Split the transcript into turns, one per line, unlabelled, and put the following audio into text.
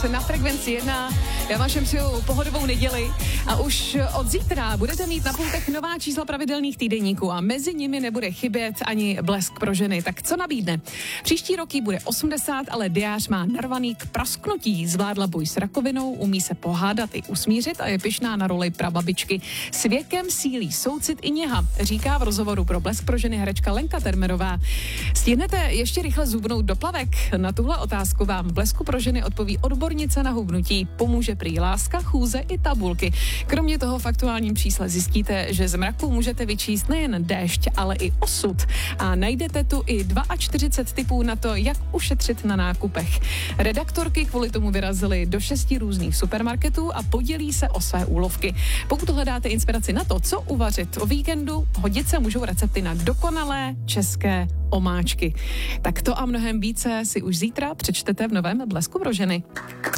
na Frekvenci 1. Já vám všem přeju pohodovou neděli a už od zítra budete mít na pultech nová čísla pravidelných týdeníků a mezi nimi nebude chybět ani Blesk pro ženy. Tak co nabídne? Příští rok jí bude 80, ale diář má narvaný k prasknutí. Zvládla boj s rakovinou, umí se pohádat i usmířit a je pyšná na roli prababičky. S věkem sílí soucit i něha, říká v rozhovoru pro Blesk pro ženy herečka Lenka Termerová. Stihnete ještě rychle zhubnout do plavek? Na tuhle otázku vám v Blesku pro ženy odpoví odbornice na hubnutí. Pomůže prý láska, chůze i tabulky. Kromě toho v aktuálním čísle zjistíte, že z mraku můžete vyčíst nejen déšť, ale i osud. A najdete tu i 42 tipů na to, jak ušetřit na nákupech. Redaktorky kvůli tomu vyrazily do 6 různých supermarketů a podělí se o své úlovky. Pokud hledáte inspiraci na to, co uvařit o víkendu, hodit se můžou recepty na dokonalé české omáčky. Tak to a mnohem více si už zítra přečtete v novém Blesku pro ženy.